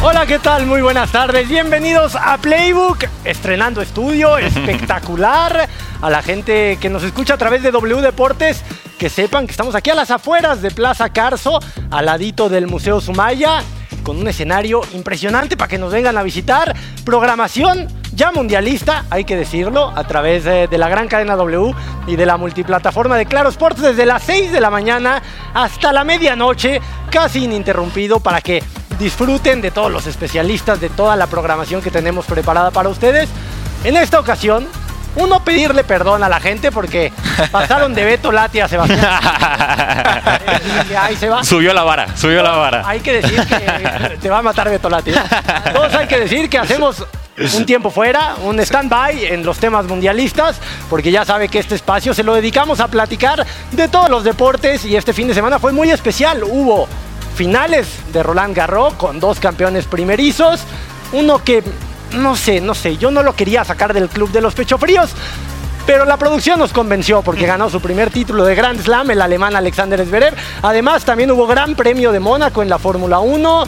Hola, ¿qué tal? Muy buenas tardes. Bienvenidos a Playbook, estrenando estudio espectacular. A la gente que nos escucha a través de W Deportes, que sepan que estamos aquí a las afueras de Plaza Carso, al ladito del Museo Sumaya, con un escenario impresionante para que nos vengan a visitar. Programación ya mundialista, hay que decirlo, a través de la gran cadena W y de la multiplataforma de Claro Sports desde las 6 de la mañana hasta la medianoche, casi ininterrumpido, para que disfruten de todos los especialistas, de toda la programación que tenemos preparada para ustedes. En esta ocasión, uno, pedirle perdón a la gente porque pasaron de Beto Lati a Sebastián. Ahí se va. Subió la vara. Hay que decir que te va a matar Beto Lati. Dos, hay que decir que hacemos un tiempo fuera, un stand-by en los temas mundialistas, porque ya sabe que este espacio se lo dedicamos a platicar de todos los deportes, y este fin de semana fue muy especial. Hubo finales de Roland Garros con dos campeones primerizos, uno que no sé, yo no lo quería sacar del club de los pechofríos, pero la producción nos convenció porque ganó su primer título de Grand Slam, el alemán Alexander Zverev. Además, también hubo Gran Premio de Mónaco en la Fórmula 1.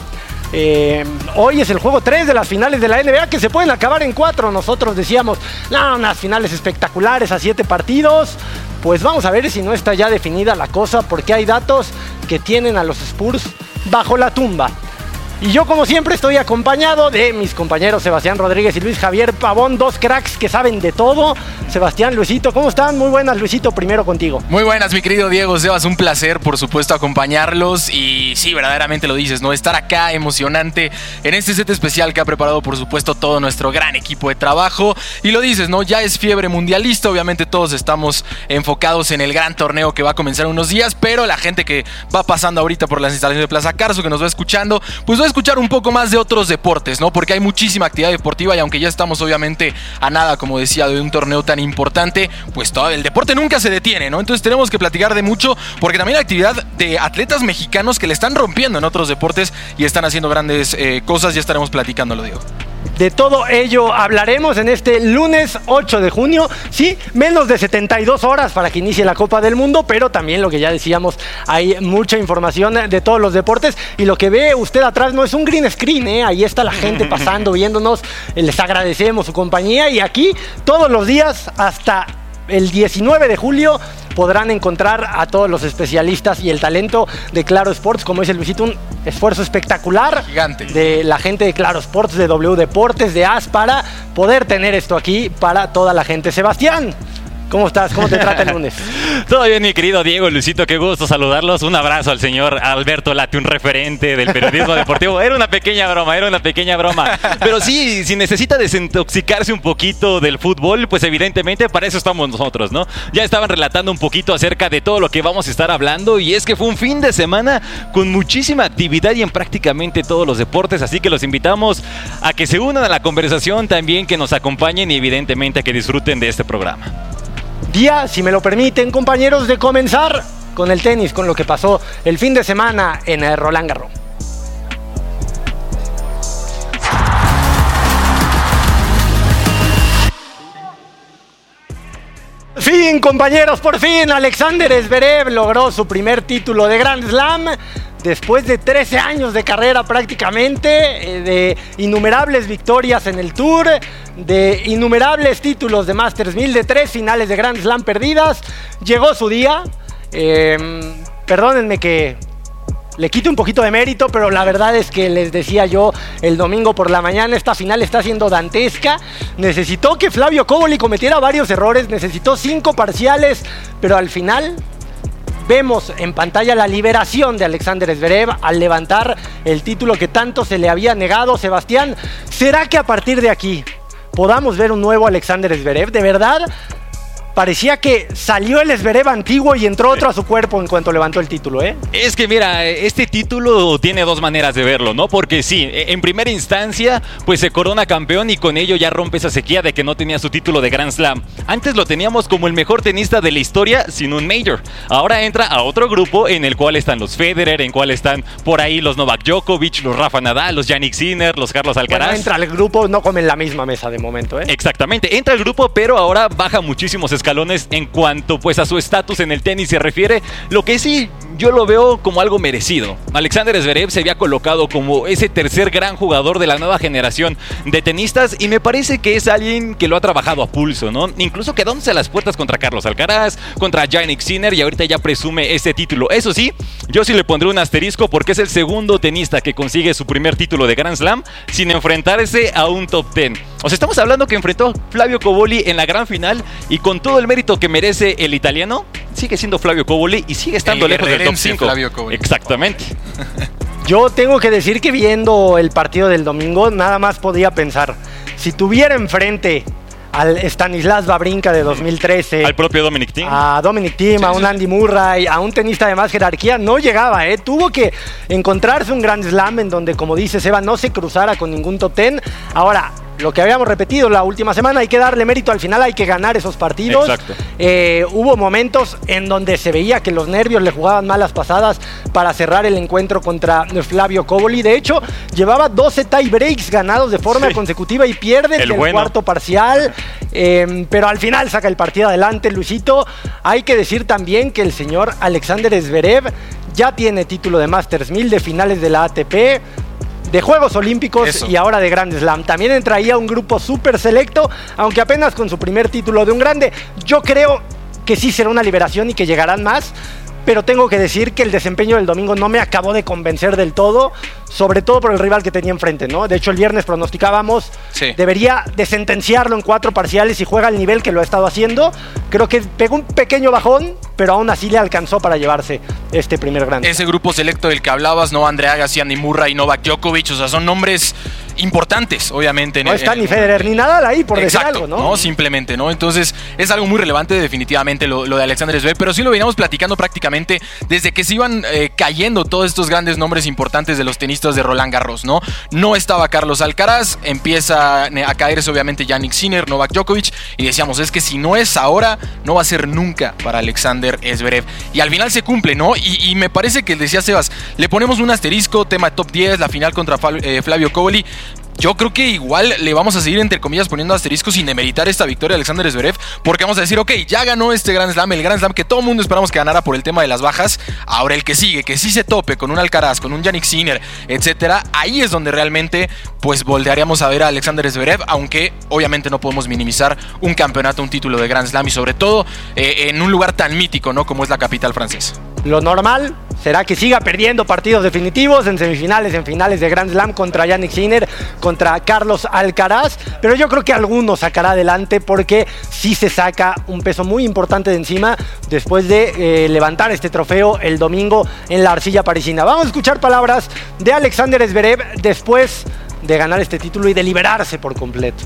Hoy es el juego 3 de las finales de la NBA, que se pueden acabar en 4. Nosotros decíamos, no, unas finales espectaculares a 7 partidos. Pues vamos a ver si no está ya definida la cosa, porque hay datos que tienen a los Spurs bajo la tumba. Y yo, como siempre, estoy acompañado de mis compañeros Sebastián Rodríguez y Luis Javier Pavón, dos cracks que saben de todo. Sebastián, Luisito, ¿cómo están? Muy buenas, Luisito, primero contigo. Muy buenas, mi querido Diego, Sebas, un placer, por supuesto, acompañarlos. Y sí, verdaderamente lo dices, ¿no? Estar acá emocionante en este set especial que ha preparado, por supuesto, todo nuestro gran equipo de trabajo. Y lo dices, ¿no? Ya es fiebre mundialista, obviamente todos estamos enfocados en el gran torneo que va a comenzar en unos días, pero la gente que va pasando ahorita por las instalaciones de Plaza Carso, que nos va escuchando, pues va a escuchar un poco más de otros deportes, ¿no? Porque hay muchísima actividad deportiva, y aunque ya estamos obviamente a nada, como decía, de un torneo tan importante, pues todo el deporte nunca se detiene, ¿no? Entonces tenemos que platicar de mucho, porque también hay actividad de atletas mexicanos que le están rompiendo en otros deportes y están haciendo grandes cosas. Ya estaremos platicándolo, Diego. De todo ello hablaremos en este lunes 8 de junio. Sí, menos de 72 horas para que inicie la Copa del Mundo, pero también, lo que ya decíamos, hay mucha información de todos los deportes. Y lo que ve usted atrás no es un green screen, ¿eh? Ahí está la gente pasando, viéndonos. Les agradecemos su compañía, y aquí todos los días hasta el 19 de julio podrán encontrar a todos los especialistas y el talento de Claro Sports. Como dice Luisito, un esfuerzo espectacular, gigante, de la gente de Claro Sports, de W Deportes, de AS, para poder tener esto aquí para toda la gente. Sebastián, ¿cómo estás? ¿Cómo te trata el lunes? Todo bien, mi querido Diego, Luisito, qué gusto saludarlos. Un abrazo al señor Alberto Lati, un referente del periodismo deportivo. Era una pequeña broma. Pero sí, si necesita desintoxicarse un poquito del fútbol, pues evidentemente para eso estamos nosotros, ¿no? Ya estaban relatando un poquito acerca de todo lo que vamos a estar hablando, y es que fue un fin de semana con muchísima actividad y en prácticamente todos los deportes, así que los invitamos a que se unan a la conversación, también que nos acompañen y evidentemente a que disfruten de este programa. Día, si me lo permiten, compañeros, de comenzar con el tenis, con lo que pasó el fin de semana en el Roland Garros. Fin, compañeros, por fin Alexander Zverev logró su primer título de Grand Slam después de 13 años de carrera prácticamente, de innumerables victorias en el Tour, de innumerables títulos de Masters 1000, de 3 finales de Grand Slam perdidas. Llegó su día. Perdónenme que le quito un poquito de mérito, pero la verdad es que les decía yo el domingo por la mañana, esta final está siendo dantesca. Necesitó que Flavio Cobolli cometiera varios errores, necesitó 5 parciales, pero al final vemos en pantalla la liberación de Alexander Zverev al levantar el título que tanto se le había negado. Sebastián, ¿será que a partir de aquí podamos ver un nuevo Alexander Zverev? ¿De verdad? Parecía que salió el Zverev antiguo y entró otro a su cuerpo en cuanto levantó el título, ¿eh? Es que mira, este título tiene dos maneras de verlo, ¿no? Porque sí, en primera instancia, pues se corona campeón y con ello ya rompe esa sequía de que no tenía su título de Grand Slam. Antes lo teníamos como el mejor tenista de la historia sin un Major. Ahora entra a otro grupo en el cual están los Federer, en el cual están por ahí los Novak Djokovic, los Rafa Nadal, los Jannik Sinner, los Carlos Alcaraz. Bueno, entra al grupo, no comen la misma mesa de momento, ¿eh? Exactamente, entra al grupo, pero ahora baja muchísimos escalones escalones en cuanto pues a su estatus en el tenis se refiere. Lo que sí yo lo veo como algo merecido. Alexander Zverev se había colocado como ese tercer gran jugador de la nueva generación de tenistas y me parece que es alguien que lo ha trabajado a pulso, ¿no? Incluso quedándose a las puertas contra Carlos Alcaraz, contra Jannik Sinner y ahorita ya presume ese título. Eso sí, yo sí le pondré un asterisco porque es el segundo tenista que consigue su primer título de Grand Slam sin enfrentarse a un top 10. O sea, estamos hablando que enfrentó Flavio Cobolli en la gran final y con todo el mérito que merece el italiano, sigue siendo Flavio Cobolli y sigue estando lejos del top 5. Exactamente. Yo tengo que decir que viendo el partido del domingo, nada más podía pensar, si tuviera enfrente al Stanislas Wawrinka de 2013, al propio Dominic Thiem, a Dominic Thiem, a un Andy Murray, a un tenista de más jerarquía, no llegaba, tuvo que encontrarse un Grand Slam en donde, como dice Seba, no se cruzara con ningún top 10. Ahora, lo que habíamos repetido la última semana, hay que darle mérito al final, hay que ganar esos partidos. Exacto. Hubo momentos en donde se veía que los nervios le jugaban malas pasadas para cerrar el encuentro contra Flavio Cobolli. De hecho, llevaba 12 tie breaks ganados de forma consecutiva y pierde el cuarto parcial. Pero al final saca el partido adelante, Luisito. Hay que decir también que el señor Alexander Zverev ya tiene título de Masters 1000, de finales de la ATP, de Juegos Olímpicos y ahora de Grand Slam. También entraría un grupo súper selecto, aunque apenas con su primer título de un grande. Yo creo que sí será una liberación y que llegarán más, pero tengo que decir que el desempeño del domingo no me acabó de convencer del todo, sobre todo por el rival que tenía enfrente, ¿no? De hecho, el viernes pronosticábamos, debería de sentenciarlo en 4 parciales y juega al nivel que lo ha estado haciendo. Creo que pegó un pequeño bajón, pero aún así le alcanzó para llevarse este primer grande. Ese grupo selecto del que hablabas, ¿no? Andre Agassi, Andy Murray y Novak Djokovic, o sea, son nombres importantes, obviamente. No está ni Federer ni Nadal ahí, por decir algo, ¿no? No, simplemente, ¿no? Entonces, es algo muy relevante definitivamente lo de Alexander Zverev, pero sí lo veníamos platicando prácticamente desde que se iban cayendo todos estos grandes nombres importantes de los tenistas de Roland Garros, ¿no? No estaba Carlos Alcaraz, empieza a caerse obviamente Jannik Sinner, Novak Djokovic, y decíamos, es que si no es ahora, no va a ser nunca para Alexander Zverev. Y al final se cumple, ¿no? Y me parece que decía Sebas, le ponemos un asterisco, tema de top 10, la final contra Flavio Cobolli. Yo creo que igual le vamos a seguir, entre comillas, poniendo asterisco sin demeritar esta victoria de Alexander Zverev, porque vamos a decir, ok, ya ganó este Grand Slam, el Grand Slam que todo el mundo esperamos que ganara por el tema de las bajas. Ahora el que sigue, que sí se tope con un Alcaraz, con un Jannik Sinner, etcétera, ahí es donde realmente pues voltearíamos a ver a Alexander Zverev, aunque obviamente no podemos minimizar un campeonato, un título de Grand Slam y sobre todo en un lugar tan mítico, ¿no? Como es la capital francesa. Lo normal será que siga perdiendo partidos definitivos en semifinales, en finales de Grand Slam contra Jannik Sinner, contra Carlos Alcaraz, pero yo creo que alguno sacará adelante porque sí se saca un peso muy importante de encima después de levantar este trofeo el domingo en la arcilla parisina. Vamos a escuchar palabras de Alexander Zverev después de ganar este título y de liberarse por completo.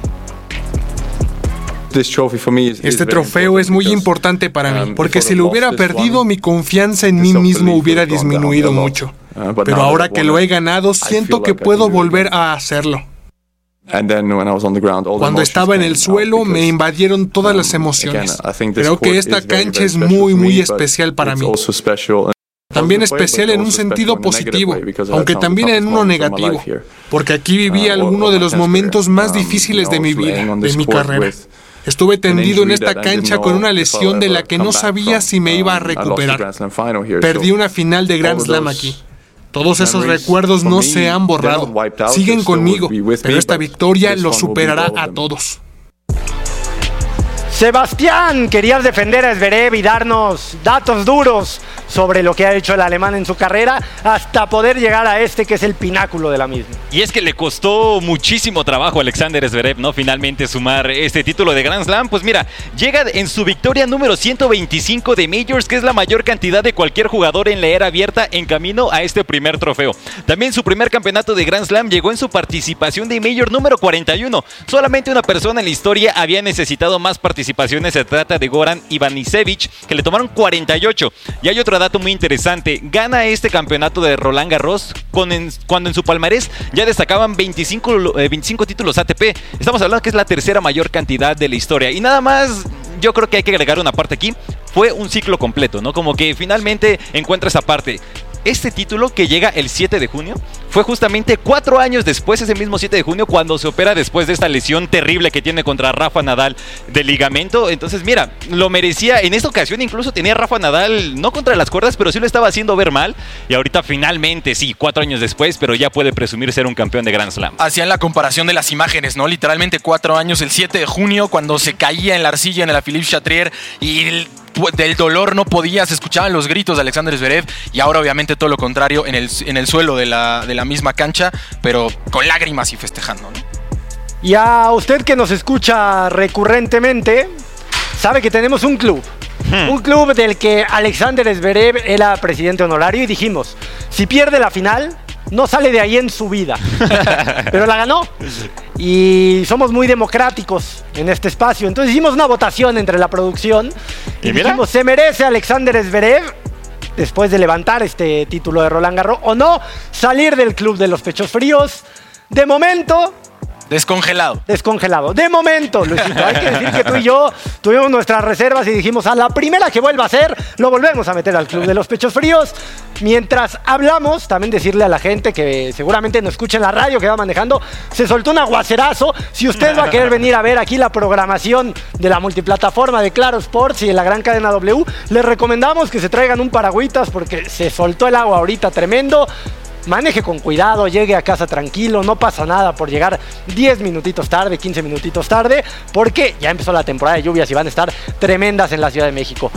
Este trofeo es muy importante para mí, porque si lo hubiera perdido, mi confianza en mí mismo hubiera disminuido mucho. Pero ahora que lo he ganado, siento que puedo volver a hacerlo. Cuando estaba en el suelo, me invadieron todas las emociones. Creo que esta cancha es muy, muy especial para mí. También especial en un sentido positivo, aunque también en uno negativo, porque aquí viví alguno de los momentos más difíciles de mi vida, de mi carrera. Estuve tendido en esta cancha con una lesión de la que no sabía si me iba a recuperar. Perdí una final de Grand Slam aquí. Todos esos recuerdos no se han borrado. Siguen conmigo, pero esta victoria los superará a todos. Sebastián, querías defender a Zverev y darnos datos duros sobre lo que ha hecho el alemán en su carrera hasta poder llegar a este que es el pináculo de la misma. Y es que le costó muchísimo trabajo a Alexander Zverev, ¿no? Finalmente sumar este título de Grand Slam. Pues mira, llega en su victoria número 125 de Majors, que es la mayor cantidad de cualquier jugador en la era abierta en camino a este primer trofeo. También su primer campeonato de Grand Slam llegó en su participación de Major número 41. Solamente una persona en la historia había necesitado más participaciones. Se trata de Goran Ivanisevic, que le tomaron 48. Y hay otro dato muy interesante. Gana este campeonato de Roland Garros cuando en su palmarés ya destacaban 25 títulos ATP. Estamos hablando que es la tercera mayor cantidad de la historia. Y nada más, yo creo que hay que agregar una parte aquí. Fue un ciclo completo, ¿no? Como que finalmente encuentra esa parte. Este título que llega el 7 de junio fue justamente 4 años después, ese mismo 7 de junio, cuando se opera después de esta lesión terrible que tiene contra Rafa Nadal de ligamento. Entonces, mira, lo merecía. En esta ocasión incluso tenía a Rafa Nadal, no contra las cuerdas, pero sí lo estaba haciendo ver mal. Y ahorita finalmente, sí, 4 años después, pero ya puede presumir ser un campeón de Grand Slam. Hacían la comparación de las imágenes, ¿no? Literalmente 4 años, el 7 de junio, cuando se caía en la arcilla en la Philippe Chatrier y del dolor no podía, se escuchaban los gritos de Alexander Zverev, y ahora obviamente todo lo contrario en el suelo de la misma cancha, pero con lágrimas y festejando, ¿no? Y a usted que nos escucha recurrentemente, sabe que tenemos un club. Un club del que Alexander Zverev era presidente honorario, y dijimos, si pierde la final, no sale de ahí en su vida. Pero la ganó. Y somos muy democráticos en este espacio. Entonces hicimos una votación entre la producción y dijimos, ¿se merece Alexander Zverev, después de levantar este título de Roland Garros, o no salir del club de los pechos fríos? De momento... Descongelado. De momento, Luisito. Hay que decir que tú y yo tuvimos nuestras reservas y dijimos, a la primera que vuelva a ser, lo volvemos a meter al club de los pechos fríos. Mientras hablamos, también decirle a la gente que seguramente nos escucha en la radio, que va manejando, se soltó un aguacerazo. Si usted va a querer venir a ver aquí la programación de la multiplataforma de Claro Sports y de la gran cadena W, les recomendamos que se traigan un paragüitas porque se soltó el agua ahorita tremendo. Maneje con cuidado, llegue a casa tranquilo, no pasa nada por llegar 10 minutitos tarde, 15 minutitos tarde, porque ya empezó la temporada de lluvias y van a estar tremendas en la Ciudad de México.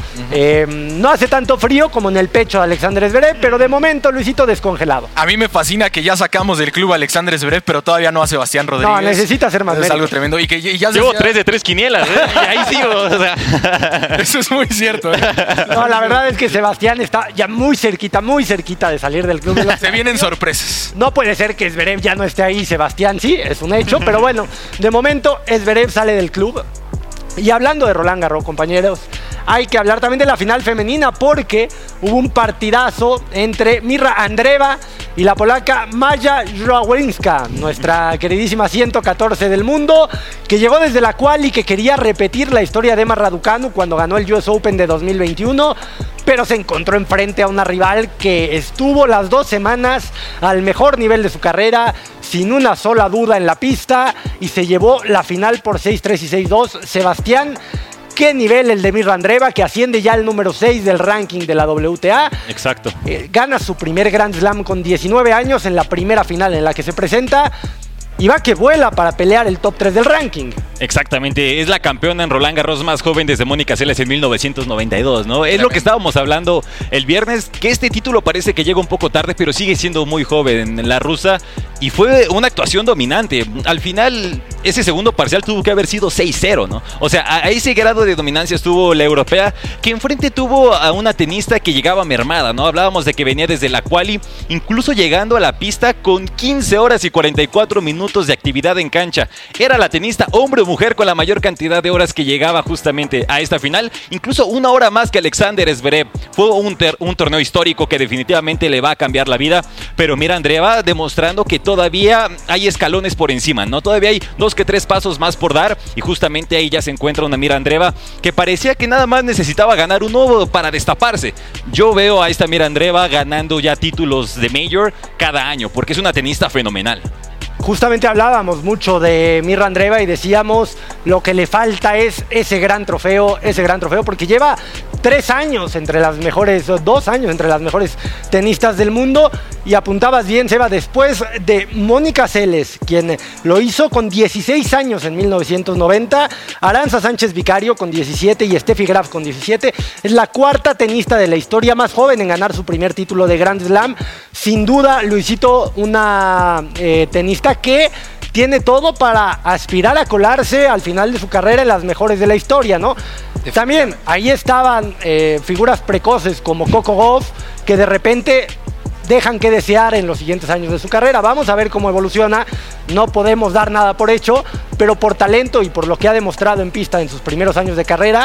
No hace tanto frío como en el pecho de Alexander Zverev, pero de momento, Luisito, descongelado. A mí me fascina que ya sacamos del club a Alexander Zverev, pero todavía no a Sebastián Rodríguez. No, necesita ser más Es algo tremendo. Y que ya llevo 3 de 3 quinielas, ¿eh? Y ahí sí, o sea. Eso es muy cierto, ¿eh? No, la verdad es que Sebastián está ya muy cerquita de salir del club. Se vienen sorpresas. No puede ser que Zverev ya no esté ahí, Sebastián sí, es un hecho, pero bueno, de momento Zverev sale del club. Y hablando de Roland Garros, compañeros, hay que hablar también de la final femenina, porque hubo un partidazo entre Mirra Andreeva y la polaca Maja Żuławska, nuestra queridísima 114 del mundo, que llegó desde la quali, que quería repetir la historia de Emma Raducanu cuando ganó el US Open de 2021, pero se encontró enfrente a una rival que estuvo las 2 semanas al mejor nivel de su carrera, sin una sola duda en la pista, y se llevó la final por 6-3 y 6-2. Sebastián, qué nivel el de Mirra Andreeva, que asciende ya al número 6 del ranking de la WTA. Exacto. Gana su primer Grand Slam con 19 años en la primera final en la que se presenta. Y va que vuela para pelear el top 3 del ranking. Exactamente, es la campeona en Roland Garros más joven desde Mónica Seles en 1992, ¿no? Es lo que estábamos hablando el viernes, que este título parece que llega un poco tarde, pero sigue siendo muy joven la rusa, y fue una actuación dominante. Al final, ese segundo parcial tuvo que haber sido 6-0, ¿no? O sea, a ese grado de dominancia estuvo la europea, que enfrente tuvo a una tenista que llegaba mermada, ¿no? Hablábamos de que venía desde la quali, incluso llegando a la pista con 15 horas y 44 minutos de actividad en cancha. Era la tenista hombre o mujer con la mayor cantidad de horas que llegaba justamente a esta final, incluso 1 hora más que Alexander Zverev. Fue un torneo histórico que definitivamente le va a cambiar la vida, pero Mirra Andreeva demostrando que todavía hay escalones por encima, ¿no? Todavía hay 2 que 3 pasos más por dar, y justamente ahí ya se encuentra una Mirra Andreeva que parecía que nada más necesitaba ganar uno para destaparse. Yo veo a esta Mirra Andreeva ganando ya títulos de Major cada año, porque es una tenista fenomenal. Justamente hablábamos mucho de Mirra Andreeva y decíamos, lo que le falta es ese gran trofeo, porque lleva 3 años entre las mejores, 2 años entre las mejores tenistas del mundo. Y apuntabas bien, Seba, después de Mónica Seles, quien lo hizo con 16 años en 1990, Arantxa Sánchez Vicario con 17 y Steffi Graf con 17, es la 4ª tenista de la historia más joven en ganar su primer título de Grand Slam. Sin duda, Luisito, una tenista que tiene todo para aspirar a colarse al final de su carrera en las mejores de la historia, ¿no? También ahí estaban figuras precoces como Coco Gauff, que de repente dejan que desear en los siguientes años de su carrera. Vamos a ver cómo evoluciona. No podemos dar nada por hecho, pero por talento y por lo que ha demostrado en pista en sus primeros años de carrera,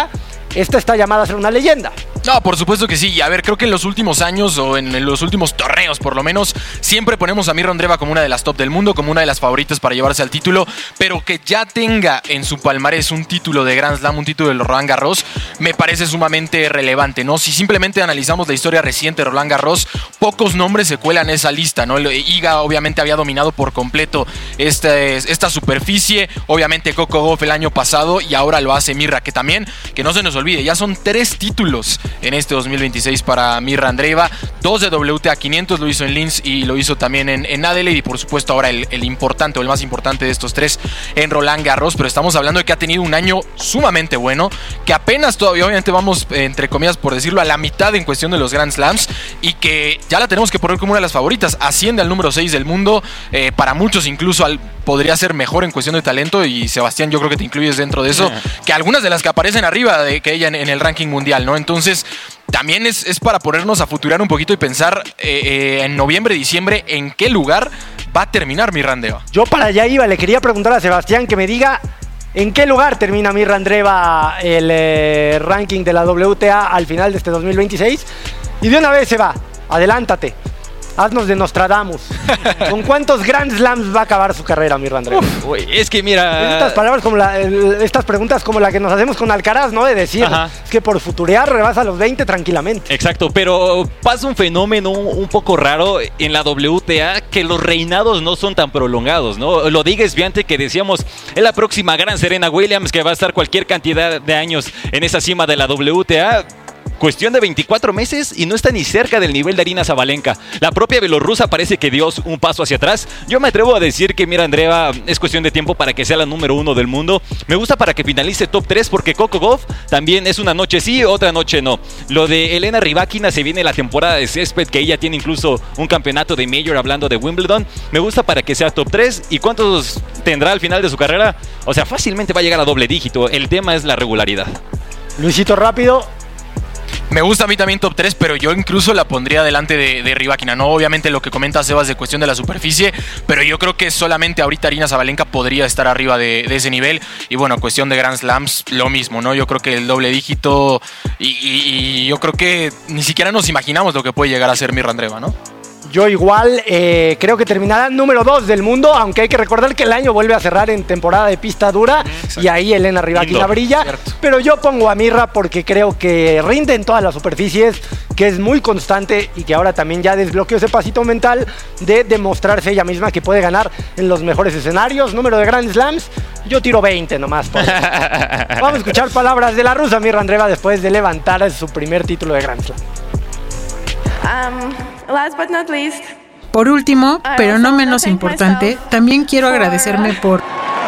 esta está llamada a ser una leyenda. No, por supuesto que sí. A ver, creo que en los últimos años o en los últimos torneos, por lo menos, siempre ponemos a Mirra Andreeva como una de las top del mundo, como una de las favoritas para llevarse al título, pero que ya tenga en su palmarés un título de Grand Slam, un título del Roland Garros, me parece sumamente relevante, ¿no? Si simplemente analizamos la historia reciente de Roland Garros, pocos nombres se cuelan en esa lista, ¿no? Iga obviamente había dominado por completo esta superficie, obviamente Coco Gauff el año pasado y ahora lo hace Mirra, que también, que no se nos olvide, ya son 3 títulos en este 2026 para Mirra Andreeva, 2 de WTA 500, lo hizo en Linz y lo hizo también en Adelaide y por supuesto ahora el importante o el más importante de estos 3 en Roland Garros, pero estamos hablando de que ha tenido un año sumamente bueno, que apenas todavía obviamente vamos entre comillas por decirlo a la mitad en cuestión de los Grand Slams y que ya la tenemos que poner como una de las favoritas, asciende al número 6 del mundo, para muchos incluso podría ser mejor en cuestión de talento y Sebastián yo creo que te incluyes dentro de eso, que algunas de las que aparecen arriba de que ella en el ranking mundial, ¿no? Entonces también es para ponernos a futurar un poquito y pensar en noviembre, diciembre, en qué lugar va a terminar Mirra Andreeva. Yo para allá iba, le quería preguntar a Sebastián que me diga en qué lugar termina Mirra Andreeva el ranking de la WTA al final de este 2026. Y de una vez se va, adelántate. Haznos de Nostradamus. ¿Con cuántos Grand Slams va a acabar su carrera, Mirra Andreeva? Es que mira... Estas palabras como estas preguntas como la que nos hacemos con Alcaraz, ¿no? De decir, es que por futurear rebasa los 20 tranquilamente. Exacto, pero pasa un fenómeno un poco raro en la WTA, que los reinados no son tan prolongados, ¿no? Lo diga Swiatek, que decíamos, es la próxima gran Serena Williams, que va a estar cualquier cantidad de años en esa cima de la WTA. Cuestión de 24 meses y no está ni cerca del nivel de Aryna Sabalenka. La propia bielorrusa parece que dio un paso hacia atrás. Yo me atrevo a decir que Mirra Andreeva es cuestión de tiempo para que sea la número 1 del mundo. Me gusta para que finalice top 3 porque Coco Gauff también es una noche sí, otra noche no. Lo de Elena Rybakina, se viene la temporada de césped, que ella tiene incluso un campeonato de Major hablando de Wimbledon. Me gusta para que sea top 3. ¿Y cuántos tendrá al final de su carrera? O sea, fácilmente va a llegar a doble dígito. El tema es la regularidad. Luisito, rápido. Me gusta a mí también top 3, pero yo incluso la pondría delante de Rybakina, ¿no? Obviamente lo que comenta Sebas de cuestión de la superficie, pero yo creo que solamente ahorita Aryna Sabalenka podría estar arriba de ese nivel. Y bueno, cuestión de Grand Slams, lo mismo, ¿no? Yo creo que el doble dígito y yo creo que ni siquiera nos imaginamos lo que puede llegar a ser Mirra Andreeva, ¿no? Yo igual creo que terminará número 2 del mundo, aunque hay que recordar que el año vuelve a cerrar en temporada de pista dura. Exacto. Y ahí Elena Rybakina brilla. Cierto. Pero yo pongo a Mirra porque creo que rinde en todas las superficies, que es muy constante y que ahora también ya desbloqueó ese pasito mental de demostrarse ella misma que puede ganar en los mejores escenarios. Número de Grand Slams, yo tiro 20 nomás. Vamos a escuchar palabras de la rusa Mirra Andreeva después de levantar su primer título de Grand Slam. Last but not least, por último, pero no menos importante, también quiero agradecerme por...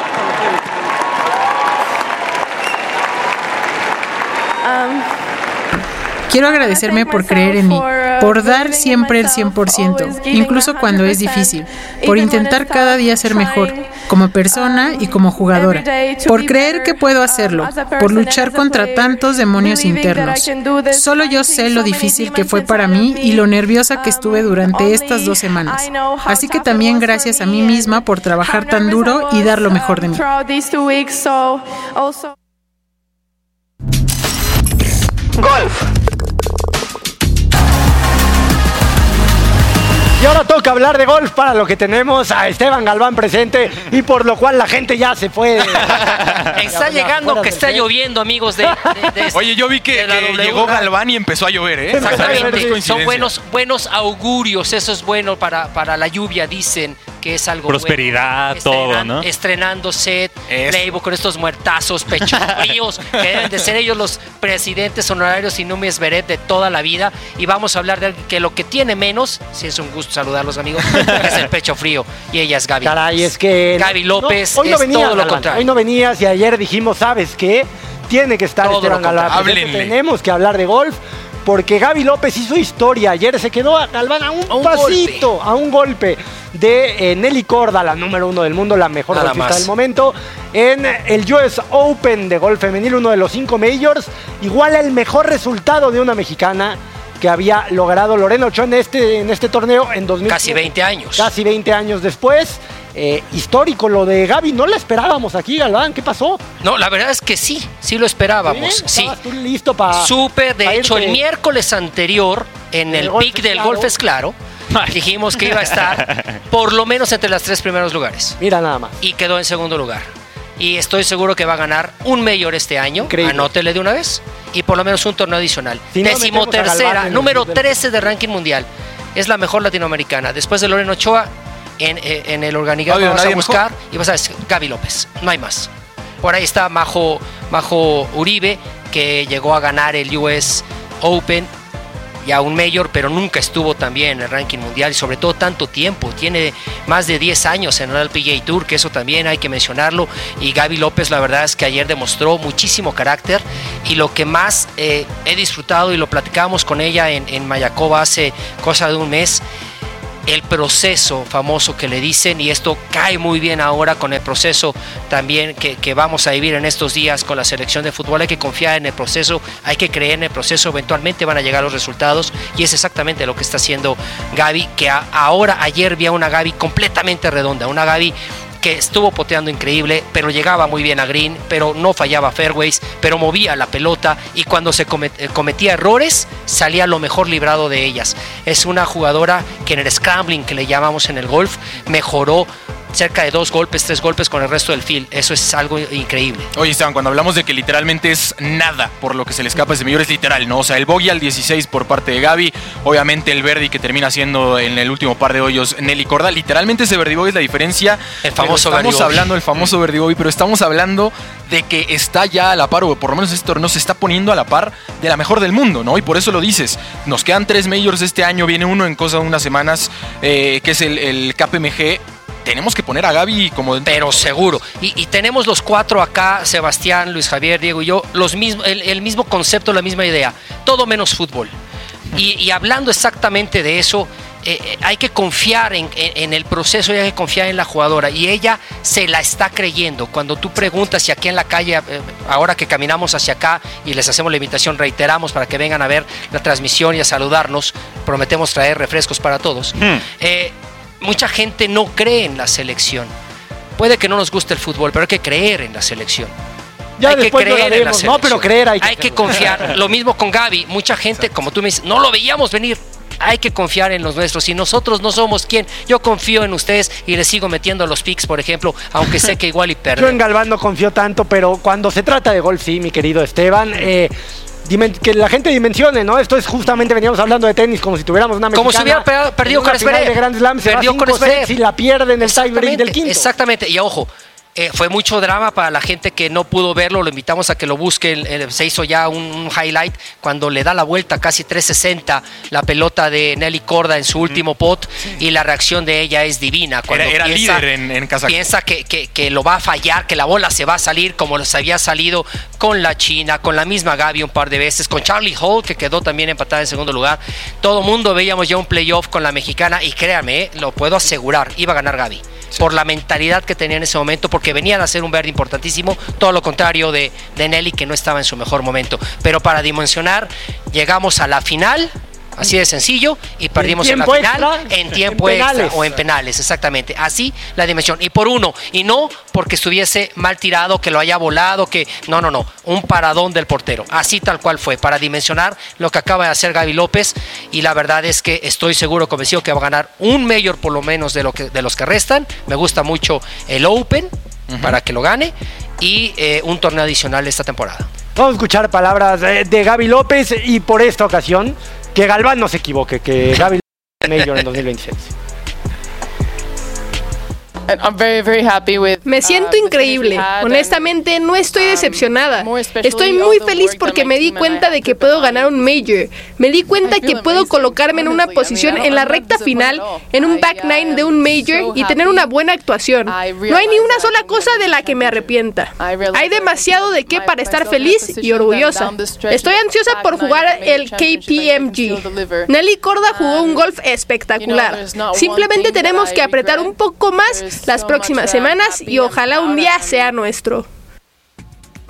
Quiero agradecerme por creer en mí, por dar siempre el 100%, incluso cuando es difícil, por intentar cada día ser mejor, como persona y como jugadora, por creer que puedo hacerlo, por luchar contra tantos demonios internos. Solo yo sé lo difícil que fue para mí y lo nerviosa que estuve durante estas 2 semanas. Así que también gracias a mí misma por trabajar tan duro y dar lo mejor de mí. Golf. Y ahora toca hablar de golf, para lo que tenemos a Esteban Galván presente y por lo cual la gente ya se fue. Está llegando que está lloviendo, amigos de Oye, yo vi que llegó Galván y empezó a llover, ¿eh? Exactamente. Son buenos augurios, eso es bueno para la lluvia, dicen que es algo prosperidad, bueno. Todo, ¿no? Estrenándose Playboy con estos muertazos, pechos fríos, que deben de ser ellos los presidentes honorarios y Numi Zverev de toda la vida. Y vamos a hablar de alguien que lo que tiene menos, si es un gusto saludarlos, amigos, es el pecho frío. Y ella es Gaby. Caray, es que Gaby López hoy no es venía, todo lo contrario. Hoy no venías y ayer dijimos, ¿sabes qué? Tiene que estar todo Esteban Galván. Tenemos que hablar de golf. Porque Gaby López hizo historia. Ayer se quedó a Galván a un pasito, golpe. A un golpe de Nelly Korda, la número 1 del mundo, la mejor golfista del momento, en el US Open de golf femenil, uno de los 5 majors. Igual el mejor resultado de una mexicana que había logrado Lorena Ochoa en este torneo en 2000. Casi 20 años. Casi 20 años después. histórico lo de Gaby. No la esperábamos aquí, Galván. ¿Qué pasó? No, la verdad es que sí lo esperábamos. Sí. ¿Estabas tú listo para...? Súper, de hecho, el miércoles anterior, en el pick del Golf es Claro, dijimos que iba a estar por lo menos entre los 3 primeros lugares. Mira nada más. Y quedó en segundo lugar. Y estoy seguro que va a ganar un Major este año. Increíble. Anótele de una vez. Y por lo menos un torneo adicional. Si no, 13ª, número 13 de ranking mundial. Es la mejor latinoamericana. Después de Lorena Ochoa, en el organigrama vas a buscar y vas a decir Gaby López. No hay más. Por ahí está Majo Uribe, que llegó a ganar el US Open y a un Major, pero nunca estuvo también en el ranking mundial y sobre todo tanto tiempo. Tiene más de 10 años en el LPGA Tour, que eso también hay que mencionarlo. Y Gaby López, la verdad es que ayer demostró muchísimo carácter, y lo que más he disfrutado, y lo platicábamos con ella en Mayakoba hace cosa de un mes, el proceso famoso que le dicen, y esto cae muy bien ahora con el proceso también que vamos a vivir en estos días con la selección de fútbol. Hay que confiar en el proceso, hay que creer en el proceso, eventualmente van a llegar los resultados, y es exactamente lo que está haciendo Gaby, que ayer vi a una Gaby completamente redonda, una Gaby que estuvo poteando increíble, pero llegaba muy bien a green, pero no fallaba fairways, pero movía la pelota, y cuando se cometía errores, salía lo mejor librado de ellas. Es una jugadora que en el scrambling, que le llamamos en el golf, mejoró cerca de 2 golpes, 3 golpes con el resto del field. Eso es algo increíble. Oye, Esteban, cuando hablamos de que literalmente es nada por lo que se le escapa a ese Major, es literal, ¿no? O sea, el bogey al 16 por parte de Gaby, obviamente el birdie que termina siendo en el último par de hoyos Nelly Corda, literalmente ese birdie bogey es la diferencia. El famoso birdie bogey. Estamos hablando del famoso birdie bogey, pero estamos hablando de que está ya a la par, o por lo menos este torneo se está poniendo a la par de la mejor del mundo, ¿no? Y por eso lo dices, nos quedan 3 Majors este año, viene uno en cosa de unas semanas, que es el KPMG. Tenemos que poner a Gaby como... Pero seguro. Y tenemos los 4 acá, Sebastián, Luis Javier, Diego y yo, el mismo concepto, la misma idea. Todo menos fútbol. Y hablando exactamente de eso, hay que confiar en el proceso y hay que confiar en la jugadora. Y ella se la está creyendo. Cuando tú preguntas si aquí en la calle, ahora que caminamos hacia acá y les hacemos la invitación, reiteramos para que vengan a ver la transmisión y a saludarnos, prometemos traer refrescos para todos. Mucha gente no cree en la selección. Puede que no nos guste el fútbol, pero hay que creer en la selección. Ya hay que creer en la selección. No, pero creer hay que confiar. Lo mismo con Gaby. Mucha gente, exacto, como tú me dices, no lo veíamos venir. Hay que confiar en los nuestros. Y nosotros no somos quien. Yo confío en ustedes y les sigo metiendo los picks, por ejemplo, aunque sé que igual y perder. Yo en Galván no confío tanto, pero cuando se trata de golf, sí, mi querido Esteban. Que la gente dimensione, ¿no? Esto es justamente, veníamos hablando de tenis como si tuviéramos una mexicana. Como si hubiera perdido con Zverev. De Grand Slam, perdió con Zverev. Y la pierde en el tiebreak del quinto. Exactamente, y ojo, fue mucho drama para la gente que no pudo verlo, lo invitamos a que lo busque, se hizo ya un highlight cuando le da la vuelta casi 360 la pelota de Nelly Corda en su último pot, y la reacción de ella es divina. Cuando era líder en Kazajstán. Piensa que lo va a fallar, que la bola se va a salir como les había salido con la China, con la misma Gaby un par de veces, con Charlie Hall, que quedó también empatada en segundo lugar. Todo mundo veíamos ya un playoff con la mexicana, y créanme, lo puedo asegurar, iba a ganar Gaby. Sí. Por la mentalidad que tenía en ese momento, porque venían a hacer un verde importantísimo, todo lo contrario de Nelly, que no estaba en su mejor momento. Pero para dimensionar, llegamos a la final, así de sencillo, y perdimos en la final en tiempo extra o en penales, exactamente. Así la dimensión. Y por uno, y no porque estuviese mal tirado, que lo haya volado, que no, un paradón del portero. Así tal cual fue, para dimensionar lo que acaba de hacer Gaby López. Y la verdad es que estoy seguro, convencido, que va a ganar un Major por lo menos de los que restan. Me gusta mucho el Open, para que lo gane, y un torneo adicional esta temporada. Vamos a escuchar palabras de Gaby López, y por esta ocasión que Galván no se equivoque, que Gaby Major en 2026. Me siento increíble. Honestamente, no estoy decepcionada. Estoy muy feliz porque me di cuenta de que puedo ganar un Major. Me di cuenta que puedo colocarme en una posición en la recta final, en un back nine de un Major, y tener una buena actuación. No hay ni una sola cosa de la que me arrepienta. Hay demasiado de qué para estar feliz y orgullosa. Estoy ansiosa por jugar el KPMG. Nelly Corda jugó un golf espectacular. Simplemente tenemos que apretar un poco más las próximas semanas y ojalá un día sea nuestro.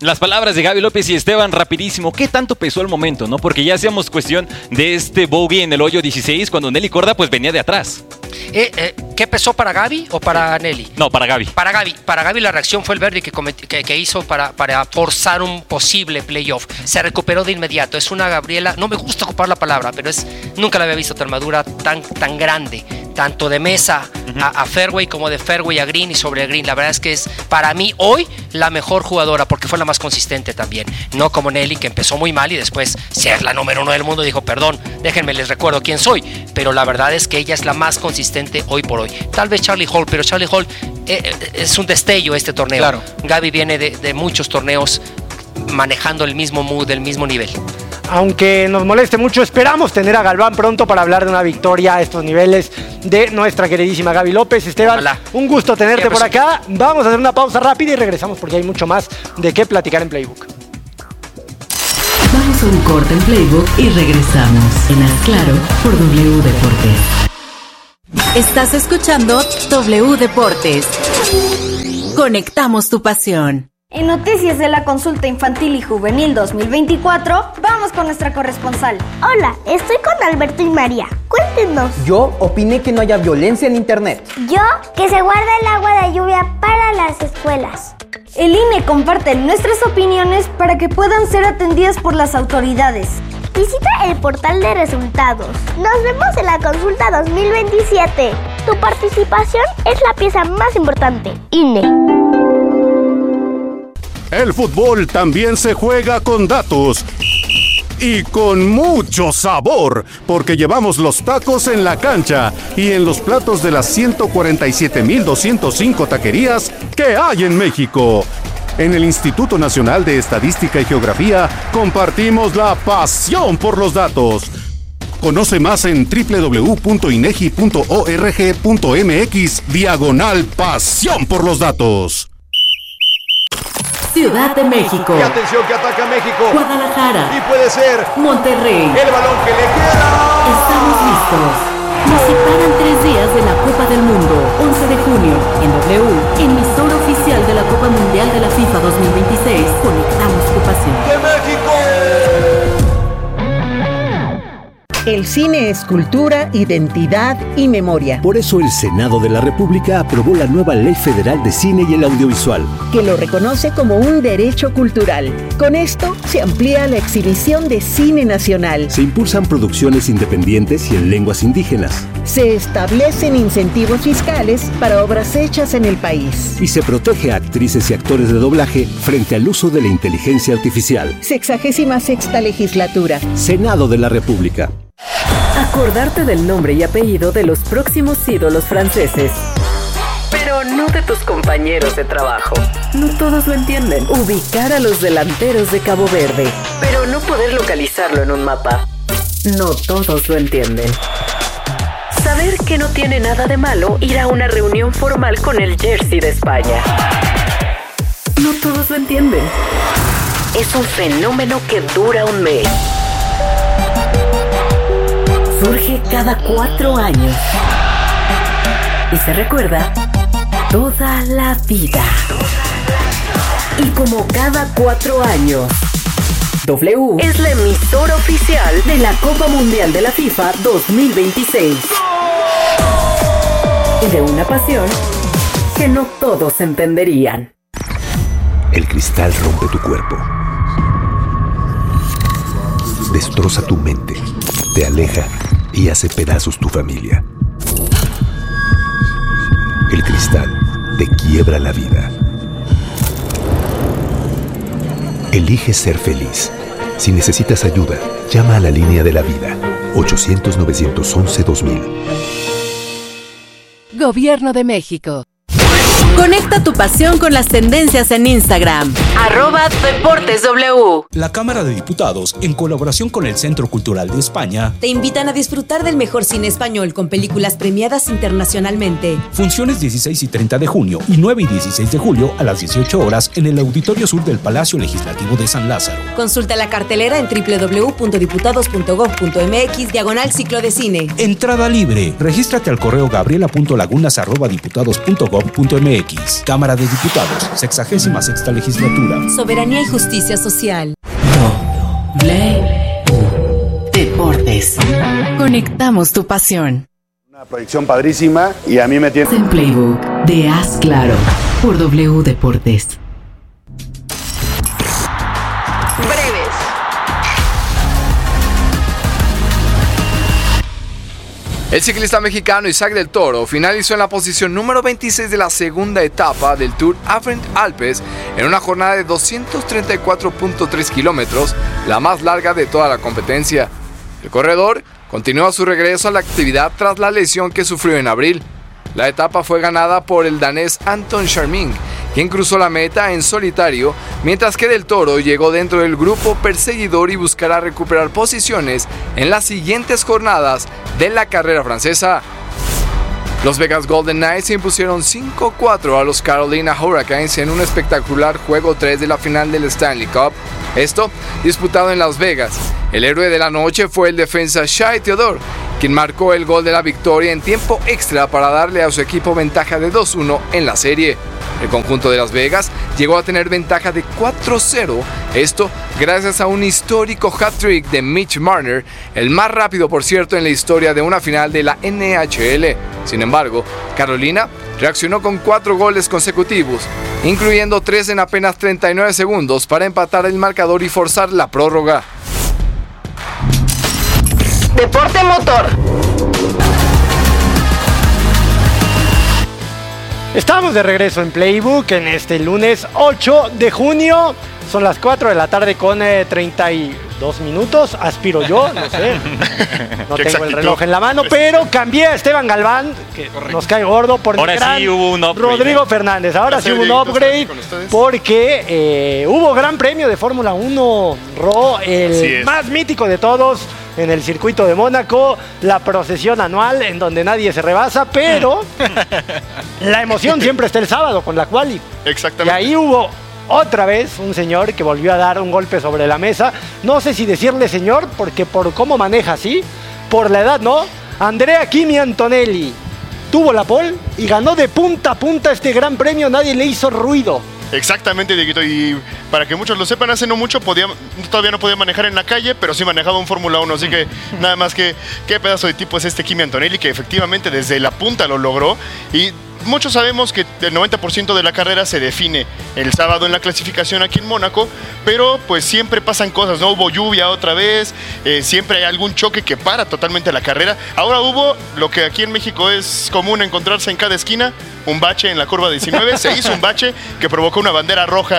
Las palabras de Gaby López y Esteban, rapidísimo. ¿Qué tanto pesó el momento, no? Porque ya hacíamos cuestión de este bogey en el hoyo 16 cuando Nelly Corda pues venía de atrás. ¿Qué pesó para Gaby o para Nelly? No, para Gaby. Para Gaby la reacción fue el verde que hizo para forzar un posible playoff. Se recuperó de inmediato. Es una Gabriela, no me gusta ocupar la palabra, pero nunca la había visto tan madura, tan grande, tanto de mesa a fairway como de fairway a green y sobre green. La verdad es que es para mí hoy la mejor jugadora porque fue la más consistente también. No como Nelly, que empezó muy mal y después ser la número 1 del mundo dijo, perdón, déjenme les recuerdo quién soy. Pero la verdad es que ella es la más consistente hoy por hoy. Tal vez Charlie Hall, pero Charlie Hall es un destello este torneo. Claro. Gaby viene de muchos torneos manejando el mismo mood, el mismo nivel. Aunque nos moleste mucho, esperamos tener a Galván pronto para hablar de una victoria a estos niveles de nuestra queridísima Gaby López. Esteban, Hola. Un gusto tenerte por acá. Vamos a hacer una pausa rápida y regresamos porque hay mucho más de qué platicar en Playbook. Vamos a un corte en Playbook y regresamos en Haz Claro por W Deportes. Estás escuchando W Deportes. Conectamos tu pasión. En noticias de la consulta infantil y juvenil 2024, vamos con nuestra corresponsal. Hola, estoy con Alberto y María. Cuéntenos. Yo opiné que no haya violencia en internet. Yo, que se guarda el agua de lluvia para las escuelas. El INE comparte nuestras opiniones para que puedan ser atendidas por las autoridades. Visita el portal de resultados. Nos vemos en la consulta 2027. Tu participación es la pieza más importante. INE. El fútbol también se juega con datos y con mucho sabor, porque llevamos los tacos en la cancha y en los platos de las 147,205 taquerías que hay en México. En el Instituto Nacional de Estadística y Geografía compartimos la pasión por los datos. Conoce más en www.inegi.org.mx/pasión por los datos. Ciudad de México. Y atención que ataca México. Guadalajara. Y puede ser Monterrey. El balón que le queda. Estamos listos. Nos separan 3 días de la Copa del Mundo. 11 de junio, en W, emisora oficial de la Copa Mundial de la FIFA 2026. Conectamos tu pasión. ¡De México! El cine es cultura, identidad y memoria. Por eso el Senado de la República aprobó la nueva Ley Federal de Cine y el Audiovisual, que lo reconoce como un derecho cultural. Con esto se amplía la exhibición de cine nacional. Se impulsan producciones independientes y en lenguas indígenas. Se establecen incentivos fiscales para obras hechas en el país. Y se protege a actrices y actores de doblaje frente al uso de la inteligencia artificial. 66ª legislatura. Senado de la República. Acordarte del nombre y apellido de los próximos ídolos franceses. Pero no de tus compañeros de trabajo. No todos lo entienden. Ubicar a los delanteros de Cabo Verde. Pero no poder localizarlo en un mapa. No todos lo entienden. Saber que no tiene nada de malo ir a una reunión formal con el jersey de España. No todos lo entienden. Es un fenómeno que dura un mes. Surge cada 4 años y se recuerda toda la vida. Y como cada 4 años, W es la emisora oficial de la Copa Mundial de la FIFA 2026. Y de una pasión que no todos entenderían. El cristal rompe tu cuerpo, destroza tu mente, te aleja y hace pedazos tu familia. El cristal te quiebra la vida. Elige ser feliz. Si necesitas ayuda, llama a la línea de la vida. 800-911-2000. Gobierno de México. Conecta tu pasión con las tendencias en Instagram. @DeportesW. La Cámara de Diputados, en colaboración con el Centro Cultural de España, te invitan a disfrutar del mejor cine español con películas premiadas internacionalmente. Funciones 16 y 30 de junio y 9 y 16 de julio a las 18 horas en el Auditorio Sur del Palacio Legislativo de San Lázaro. Consulta la cartelera en www.diputados.gov.mx/ciclo de cine. Entrada libre. Regístrate al correo gabriela.lagunas@diputados.gov.mx. MX, Cámara de Diputados, 66ª Legislatura. Soberanía y justicia social. Deportes. Conectamos tu pasión. Una proyección padrísima y a mí me tiene... El Playbook de Haz Claro por W Deportes. Breves. El ciclista mexicano Isaac del Toro finalizó en la posición número 26 de la segunda etapa del Tour Alpes en una jornada de 234.3 kilómetros, la más larga de toda la competencia. El corredor continúa su regreso a la actividad tras la lesión que sufrió en abril. La etapa fue ganada por el danés Anton Charming, quien cruzó la meta en solitario, mientras que Del Toro llegó dentro del grupo perseguidor y buscará recuperar posiciones en las siguientes jornadas de la carrera francesa. Los Vegas Golden Knights se impusieron 5-4 a los Carolina Hurricanes en un espectacular juego 3 de la final del Stanley Cup. Esto disputado en Las Vegas. El héroe de la noche fue el defensa Shai Theodore, quien marcó el gol de la victoria en tiempo extra para darle a su equipo ventaja de 2-1 en la serie. El conjunto de Las Vegas llegó a tener ventaja de 4-0, esto gracias a un histórico hat-trick de Mitch Marner, el más rápido por cierto en la historia de una final de la NHL. Sin embargo, Carolina reaccionó con 4 goles consecutivos, incluyendo 3 en apenas 39 segundos para empatar el marcador y forzar la prórroga. Deporte motor. Estamos de regreso en Playbook en este lunes 8 de junio. Son las 4 de la tarde con 32 minutos. Aspiro yo, no sé. No tengo el reloj en la mano, pero cambié a Esteban Galván, que nos cae gordo, por el gran sí hubo un upgrade, Rodrigo Fernández. Ahora sí hubo un upgrade porque hubo gran premio de Fórmula 1, el más mítico de todos en el circuito de Mónaco, la procesión anual en donde nadie se rebasa, pero la emoción siempre está el sábado con la quali. Exactamente. Y ahí hubo otra vez un señor que volvió a dar un golpe sobre la mesa. No sé si decirle señor, porque por cómo maneja así, por la edad no. Andrea Kimi Antonelli tuvo la pole y ganó de punta a punta este gran premio. Nadie le hizo ruido. Exactamente, Dieguito, y para que muchos lo sepan, hace no mucho todavía no podía manejar en la calle, pero sí manejaba un Fórmula 1, así que nada más que qué pedazo de tipo es este Kimi Antonelli, que efectivamente desde la punta lo logró. Y muchos sabemos que el 90% de la carrera se define el sábado en la clasificación aquí en Mónaco, pero pues siempre pasan cosas, ¿no? Hubo lluvia otra vez, siempre hay algún choque que para totalmente la carrera. Ahora hubo lo que aquí en México es común encontrarse en cada esquina, un bache en la curva 19, se hizo un bache que provocó una bandera roja,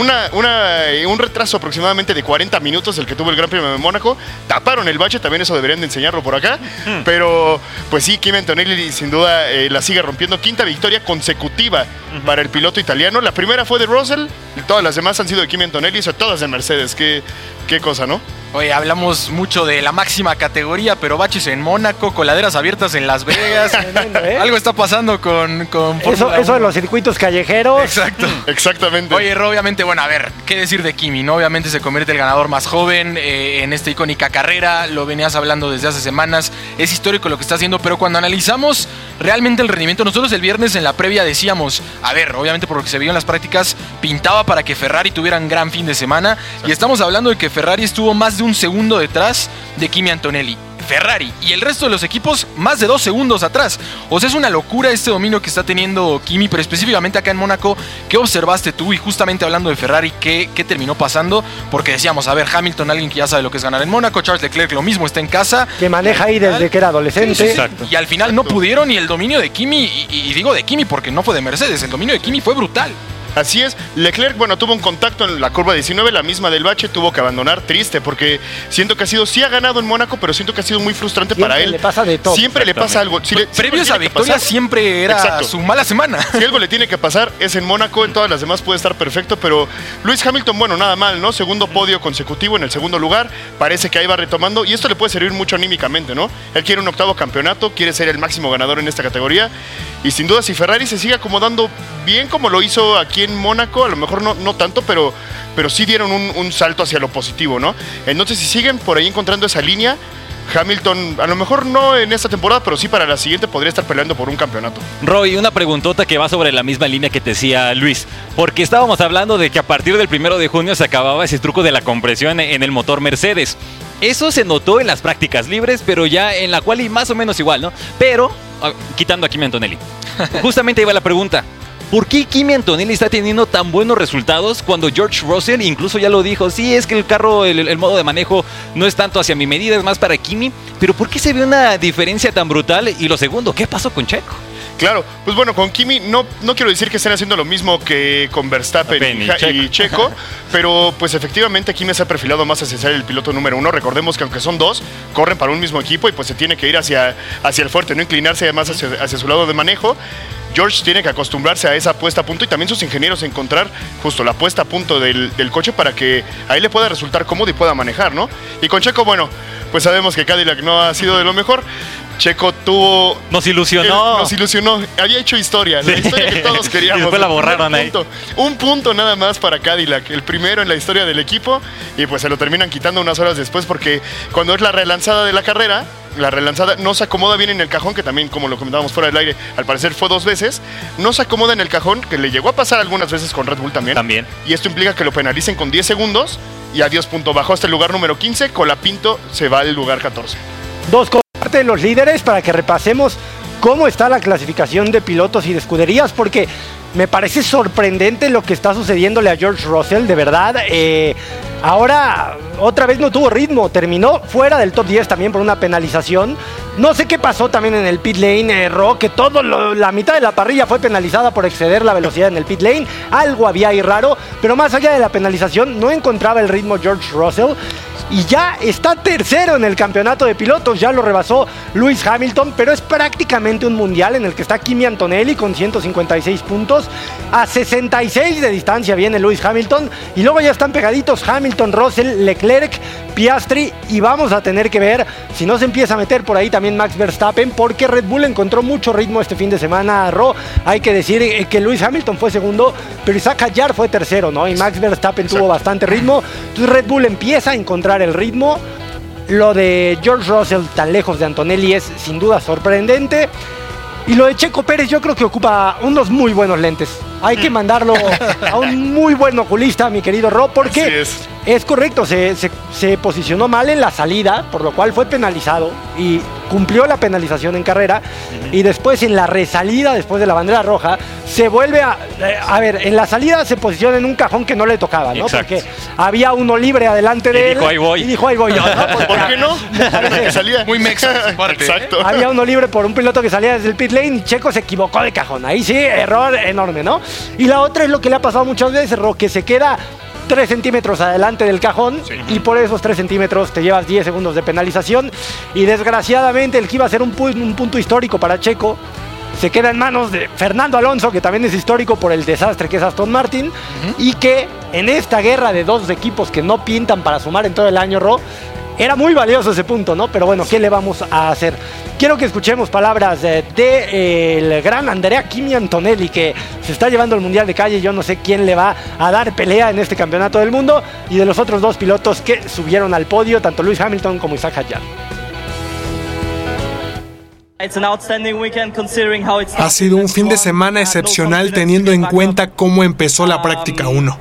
un retraso aproximadamente de 40 minutos el que tuvo el Gran Premio de Mónaco. Taparon el bache, también eso deberían de enseñarlo por acá, pero pues sí, Kimi Antonelli sin duda la sigue rompiendo. Quinta victoria consecutiva para el piloto italiano. La primera fue de Russell y todas las demás han sido de Kimi Antonelli, son todas de Mercedes. Qué cosa, ¿no? Oye, hablamos mucho de la máxima categoría, pero baches en Mónaco, coladeras abiertas en Las Vegas. Algo está pasando con eso de los circuitos callejeros. Exacto. Exactamente. Oye, obviamente, bueno, a ver, ¿qué decir de Kimi, no? Obviamente se convierte el ganador más joven en esta icónica carrera. Lo venías hablando desde hace semanas. Es histórico lo que está haciendo, pero cuando analizamos realmente el rendimiento, nosotros el viernes en la previa decíamos, a ver, obviamente por lo que se vio en las prácticas, pintaba para que Ferrari tuviera un gran fin de semana. Exacto. Y estamos hablando de que Ferrari estuvo más de un segundo detrás de Kimi Antonelli. Ferrari y el resto de los equipos más de 2 segundos atrás. O sea, es una locura este dominio que está teniendo Kimi, pero específicamente acá en Mónaco, ¿qué observaste tú? Y justamente hablando de Ferrari, ¿qué terminó pasando? Porque decíamos, a ver, Hamilton, alguien que ya sabe lo que es ganar en Mónaco, Charles Leclerc lo mismo, está en casa. Que maneja ahí desde que era adolescente. Sí. Exacto. Y al final no pudieron, y el dominio de Kimi, y digo de Kimi porque no fue de Mercedes, el dominio de Kimi fue brutal. Así es, Leclerc, bueno, tuvo un contacto en la curva 19, la misma del bache, tuvo que abandonar, triste, porque siento que sí ha ganado en Mónaco, pero siento que ha sido muy frustrante siempre para él. Le pasa de todo. Siempre le pasa algo. Previos a victoria siempre era su mala semana. Si algo le tiene que pasar es en Mónaco, en todas las demás puede estar perfecto, pero Lewis Hamilton, bueno, nada mal, ¿no? Segundo podio consecutivo en el segundo lugar, parece que ahí va retomando, y esto le puede servir mucho anímicamente, ¿no? Él quiere un 8º campeonato, quiere ser el máximo ganador en esta categoría, y sin duda si Ferrari se sigue acomodando bien como lo hizo aquí en Mónaco, a lo mejor no tanto, pero sí dieron un salto hacia lo positivo, ¿no? Entonces, si siguen por ahí encontrando esa línea, Hamilton, a lo mejor no en esta temporada, pero sí para la siguiente podría estar peleando por un campeonato. Roy, una preguntota que va sobre la misma línea que te decía Luis, porque estábamos hablando de que a partir del 1 de junio se acababa ese truco de la compresión en el motor Mercedes. Eso se notó en las prácticas libres, pero ya en la quali más o menos igual, ¿no? Pero, quitando a Kimi Antonelli. Justamente iba la pregunta. ¿Por qué Kimi Antonelli está teniendo tan buenos resultados cuando George Russell incluso ya lo dijo? Sí, es que el carro, el modo de manejo no es tanto hacia mi medida, es más para Kimi. Pero ¿por qué se ve una diferencia tan brutal? Y lo segundo, ¿qué pasó con Checo? Claro, pues bueno, con Kimi no quiero decir que estén haciendo lo mismo que con Verstappen y Checo, pero pues efectivamente Kimi se ha perfilado más hacia ser el piloto número 1. Recordemos que aunque son dos, corren para un mismo equipo y pues se tiene que ir hacia el fuerte, no inclinarse más hacia su lado de manejo. George tiene que acostumbrarse a esa puesta a punto y también sus ingenieros encontrar justo la puesta a punto del coche para que a él le pueda resultar cómodo y pueda manejar, ¿no? Y con Checo, bueno, pues sabemos que Cadillac no ha sido de lo mejor. Checo tuvo... Nos ilusionó. Había hecho historia, la historia que todos queríamos. Y después la borraron ahí. Un punto nada más para Cadillac, el primero en la historia del equipo, y pues se lo terminan quitando unas horas después porque cuando es la relanzada de la carrera, la relanzada no se acomoda bien en el cajón, que también, como lo comentábamos fuera del aire, al parecer fue 2 veces, no se acomoda en el cajón, que le llegó a pasar algunas veces con Red Bull también. Y esto implica que lo penalicen con 10 segundos y adiós punto. Bajó hasta el lugar número 15, Colapinto se va al lugar 14. Parte de los líderes para que repasemos cómo está la clasificación de pilotos y de escuderías, porque me parece sorprendente lo que está sucediéndole a George Russell, de verdad. Ahora, otra vez no tuvo ritmo, terminó fuera del top 10 también por una penalización. No sé qué pasó también en el pit lane, que la mitad de la parrilla fue penalizada por exceder la velocidad en el pit lane. Algo había ahí raro, pero más allá de la penalización, no encontraba el ritmo George Russell. Y ya está tercero en el campeonato de pilotos, ya lo rebasó Lewis Hamilton, pero es prácticamente un mundial en el que está Kimi Antonelli con 156 puntos. A 66 de distancia viene Lewis Hamilton y luego ya están pegaditos Hamilton, Russell, Leclerc, Piastri, y vamos a tener que ver si no se empieza a meter por ahí también Max Verstappen, porque Red Bull encontró mucho ritmo este fin de semana. Hay que decir que Lewis Hamilton fue segundo, pero Isaac Hadjar fue tercero, ¿no? Y Max Verstappen tuvo bastante ritmo. Entonces Red Bull empieza a encontrar el ritmo. Lo de George Russell tan lejos de Antonelli es sin duda sorprendente. Y lo de Checo Pérez yo creo que ocupa unos muy buenos lentes. Hay que mandarlo a un muy buen oculista, mi querido Ro, porque es correcto, se posicionó mal en la salida, por lo cual fue penalizado y cumplió la penalización en carrera. Y después en la resalida, después de la bandera roja, se vuelve a ver, en la salida se posiciona en un cajón que no le tocaba, ¿no? Exacto. Porque había uno libre adelante de él. Y dijo, ahí voy yo, ¿no? ¿Por qué no? Que salía muy mexa. Exacto. Había uno libre por un piloto que salía desde el pit lane y Checo se equivocó de cajón. Ahí sí, error enorme, ¿no? Y la otra es lo que le ha pasado muchas veces, Ro, que se queda 3 centímetros adelante del cajón, y por esos 3 centímetros te llevas 10 segundos de penalización. Y desgraciadamente el que iba a ser un punto histórico para Checo se queda en manos de Fernando Alonso, que también es histórico por el desastre que es Aston Martin, y que en esta guerra de dos equipos que no pintan para sumar en todo el año, Ro, era muy valioso ese punto, ¿no? Pero bueno, ¿qué le vamos a hacer? Quiero que escuchemos palabras del gran Andrea Kimi Antonelli, que se está llevando el Mundial de Calle. Yo no sé quién le va a dar pelea en este campeonato del mundo, y de los otros dos pilotos que subieron al podio, tanto Lewis Hamilton como Isaac Hadjar. Ha sido un fin de semana excepcional teniendo en cuenta cómo empezó la práctica 1.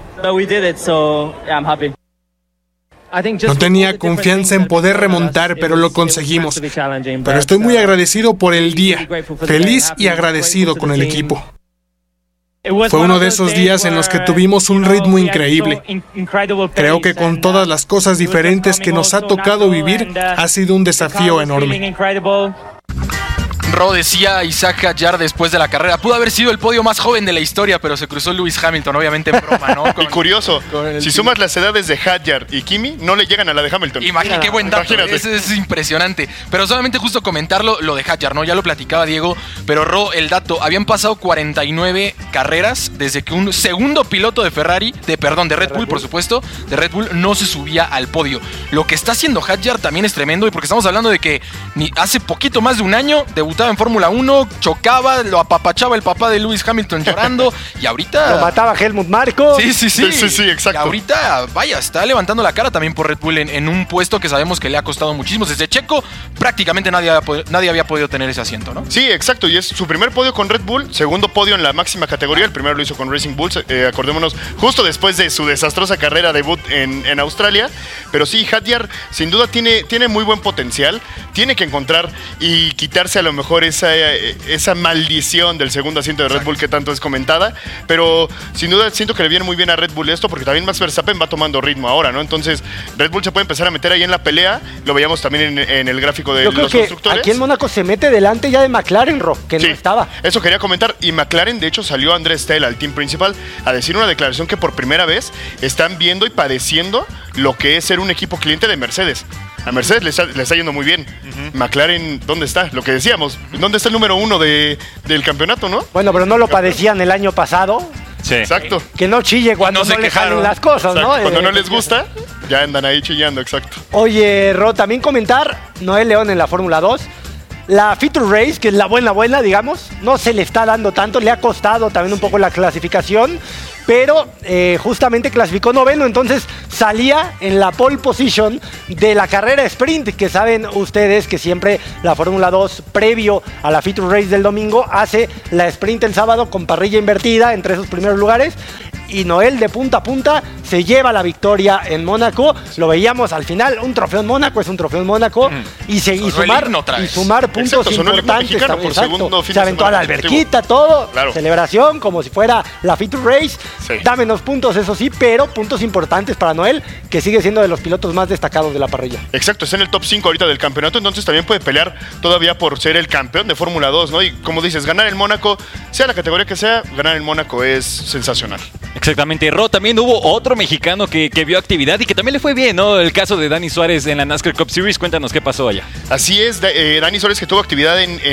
No tenía confianza en poder remontar, pero lo conseguimos. Pero estoy muy agradecido por el día, feliz y agradecido con el equipo. Fue uno de esos días en los que tuvimos un ritmo increíble. Creo que con todas las cosas diferentes que nos ha tocado vivir, ha sido un desafío enorme. Ro, decía Isaac Hadjar después de la carrera, pudo haber sido el podio más joven de la historia, pero se cruzó Lewis Hamilton, obviamente en broma, ¿no? Y curioso, si sumas las edades de Hadjar y Kimi, no le llegan a la de Hamilton. Imagínate, qué buen dato, es impresionante. Pero solamente justo comentarlo, lo de Hadjar, ¿no? Ya lo platicaba Diego, pero Ro, el dato, habían pasado 49 carreras desde que un segundo piloto de Red Bull, por supuesto, de Red Bull, no se subía al podio. Lo que está haciendo Hadjar también es tremendo, y porque estamos hablando de que hace poquito más de un año debutaba estaba en Fórmula 1, chocaba, lo apapachaba el papá de Lewis Hamilton llorando y ahorita... Lo mataba Helmut Marko. Sí, exacto. Y ahorita, vaya, está levantando la cara también por Red Bull en un puesto que sabemos que le ha costado muchísimo. Desde Checo, prácticamente nadie había podido tener ese asiento, ¿no? Sí, exacto, y es su primer podio con Red Bull, segundo podio en la máxima categoría, el primero lo hizo con Racing Bulls, acordémonos, justo después de su desastrosa carrera debut en Australia, pero sí, Hadjar sin duda tiene muy buen potencial, tiene que encontrar y quitarse a lo mejor esa maldición del segundo asiento de Red Bull que tanto es comentada, pero sin duda siento que le viene muy bien a Red Bull esto, porque también Max Verstappen va tomando ritmo ahora, ¿no? Entonces Red Bull se puede empezar a meter ahí en la pelea, lo veíamos también en el gráfico de los constructores. Aquí en Mónaco se mete delante ya de McLaren, que no estaba. Eso quería comentar, y McLaren de hecho salió André Stell al team principal a decir una declaración que por primera vez están viendo y padeciendo lo que es ser un equipo cliente de Mercedes. A Mercedes le está yendo muy bien. McLaren, ¿dónde está? Lo que decíamos, ¿dónde está el número 1 del campeonato, no? Bueno, pero no lo padecían el año pasado. Sí. Exacto. Que no chille cuando no le jalen las cosas, exacto. ¿no? Cuando no les gusta, ya andan ahí chillando, exacto. Oye, Ro, también comentar, Noel León en la Fórmula 2. La Feature Race, que es la buena, digamos, no se le está dando tanto, le ha costado también un poco la clasificación, pero justamente clasificó noveno, entonces salía en la pole position de la carrera sprint, que saben ustedes que siempre la Fórmula 2, previo a la Feature Race del domingo, hace la sprint el sábado con parrilla invertida entre esos primeros lugares. Y Noel de punta a punta se lleva la victoria en Mónaco. Lo veíamos al final, un trofeo en Mónaco es un trofeo en Mónaco. Y sumar puntos importantes. Se aventó a la alberquita, todo. Claro. Celebración como si fuera la Feature Race. Sí. Da menos puntos, eso sí, pero puntos importantes para Noel, que sigue siendo de los pilotos más destacados de la parrilla. Exacto, está en el top 5 ahorita del campeonato, entonces también puede pelear todavía por ser el campeón de Fórmula 2, ¿no? Y como dices, ganar en Mónaco, sea la categoría que sea, ganar en Mónaco es sensacional. Exactamente, Ro, también hubo otro mexicano que vio actividad y que también le fue bien, ¿no? El caso de Dani Suárez en la NASCAR Cup Series, cuéntanos qué pasó allá. Así es, Dani Suárez, que tuvo actividad en